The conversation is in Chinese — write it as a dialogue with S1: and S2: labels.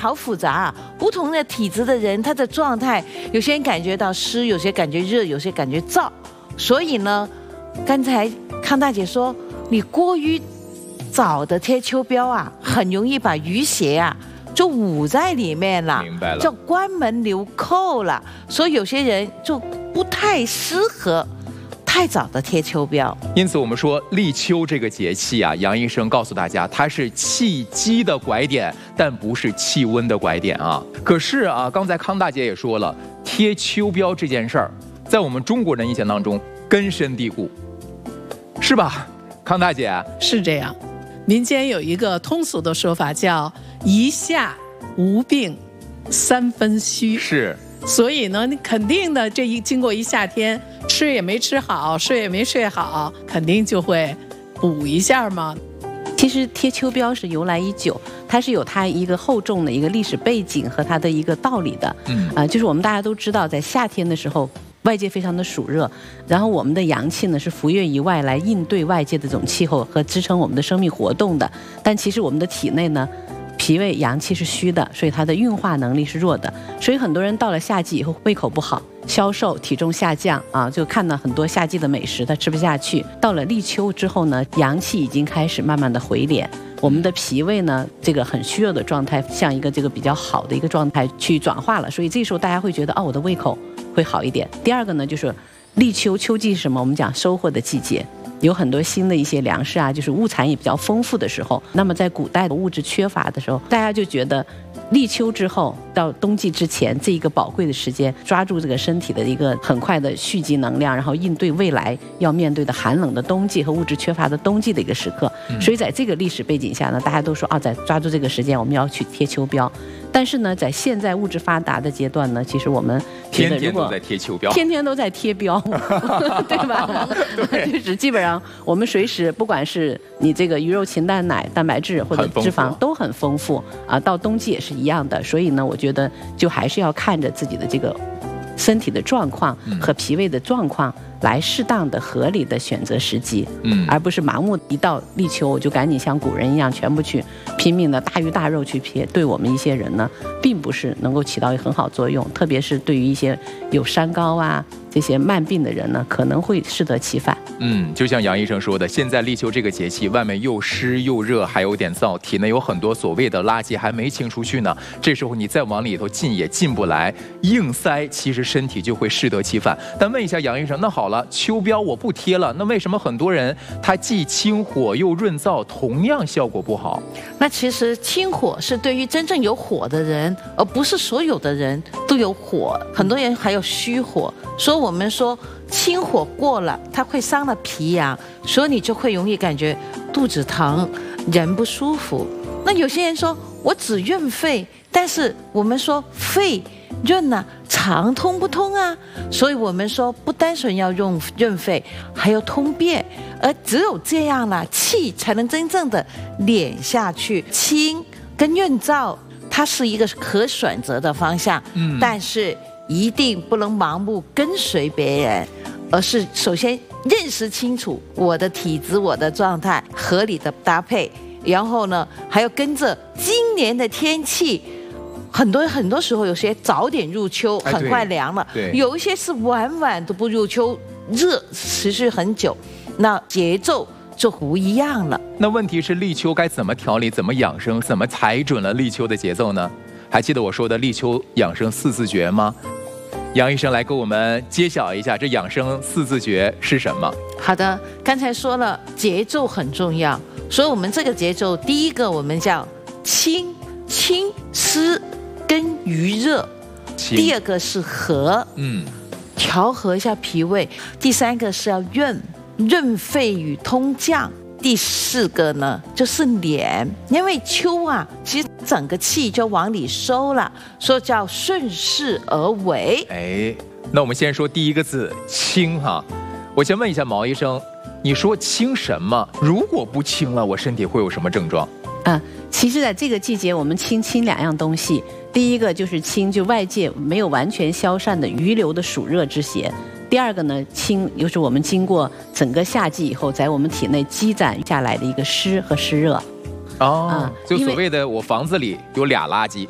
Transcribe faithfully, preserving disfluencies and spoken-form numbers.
S1: 好复杂啊，不同的体质的人，他的状态，有些人感觉到湿，有些感觉热，有些感觉燥。所以呢，刚才康大姐说，你过于早的贴秋膘啊，很容易把淤血啊就捂在里面了，
S2: 明白了，
S1: 就关门留扣了。所以有些人就不太适合太早的贴秋膘。
S2: 因此我们说立秋这个节气啊，杨医生告诉大家，它是气机的拐点，但不是气温的拐点啊。可是啊，刚才康大姐也说了，贴秋膘这件事儿，在我们中国人印象当中根深蒂固，是吧？康大姐
S3: 是这样，民间有一个通俗的说法叫一夏无病三分虚，
S2: 是。
S3: 所以呢，你肯定的，这一经过一夏天，吃也没吃好，睡也没睡好，肯定就会补一下嘛。
S4: 其实贴秋膘是由来已久，它是有它一个厚重的一个历史背景和它的一个道理的。嗯，啊、呃，就是我们大家都知道，在夏天的时候，外界非常的暑热，然后我们的阳气呢是浮越于外来应对外界的这种气候和支撑我们的生命活动的。但其实我们的体内呢，脾胃阳气是虚的，所以它的运化能力是弱的，所以很多人到了夏季以后胃口不好，消瘦，体重下降啊，就看到很多夏季的美食他吃不下去。到了立秋之后呢，阳气已经开始慢慢的回敛，我们的脾胃呢这个很虚弱的状态向一个这个比较好的一个状态去转化了，所以这时候大家会觉得哦，我的胃口会好一点。第二个呢就是立秋，秋季是什么？我们讲收获的季节，有很多新的一些粮食啊，就是物产也比较丰富的时候。那么在古代的物质缺乏的时候，大家就觉得立秋之后到冬季之前这一个宝贵的时间，抓住这个身体的一个很快的蓄积能量，然后应对未来要面对的寒冷的冬季和物质缺乏的冬季的一个时刻。所以在这个历史背景下呢，大家都说啊，在抓住这个时间我们要去贴秋膘。但是呢，在现在物质发达的阶段呢，其实我们
S2: 天天都在贴秋膘，
S4: 天天都在贴标，对吧？对，就是基本上我们随时，不管是你这个鱼肉禽蛋奶、蛋白质或者脂肪都很丰富啊，到冬季也是一样的。所以呢，我觉得就还是要看着自己的这个身体的状况和脾胃的状况，来适当的、合理的选择时机，嗯，而不是盲目一到立秋我就赶紧像古人一样全部去拼命的大鱼大肉去撇，对我们一些人呢，并不是能够起到一个很好作用，特别是对于一些有三高啊这些慢病的人呢，可能会适得其反。
S2: 嗯，就像杨医生说的，现在立秋这个节气，外面又湿又热，还有点燥，体内有很多所谓的垃圾还没清出去呢。这时候你再往里头进也进不来，硬塞，其实身体就会适得其反。但问一下杨医生，那好了，秋膘我不贴了，那为什么很多人他既清火又润燥，同样效果不好？
S1: 那其实清火是对于真正有火的人，而不是所有的人都有火，很多人还有虚火，所以我们说清火过了，它会伤了脾阳，所以你就会容易感觉肚子疼，人不舒服。那有些人说我只润肺，但是我们说肺润啊，肠通不通啊？所以我们说不单纯要用润肺，还要通便，而只有这样了，气才能真正的敛下去。清跟润燥，它是一个可选择的方向，嗯，但是一定不能盲目跟随别人，而是首先认识清楚我的体质、我的状态，合理的搭配，然后呢，还要跟着今年的天气。很多很多时候，有些早点入秋，很快凉了；
S2: 哎、
S1: 有一些是晚晚都不入秋，热持续很久，那节奏就不一样了。
S2: 那问题是立秋该怎么调理、怎么养生、怎么踩准了立秋的节奏呢？还记得我说的立秋养生四字诀吗？杨医生来给我们揭晓一下，这养生四字诀是什么？
S1: 好的，刚才说了节奏很重要，所以我们这个节奏，第一个我们叫清清湿跟余热，第二个是和，嗯，调和一下脾胃，第三个是要润润肺与通降，第四个呢就是敛，因为秋啊，其实整个气就往里收了，所以叫顺势而为。
S2: 哎，那我们先说第一个字清哈，我先问一下毛医生，你说清什么？如果不清了，我身体会有什么症状？
S4: 啊、呃，其实在这个季节，我们清清两样东西。第一个就是清，就外界没有完全消散的余留的暑热之邪。第二个呢，清又是我们经过整个夏季以后，在我们体内积攒下来的一个湿和湿热。
S2: 哦，就所谓的我房子里有俩垃圾。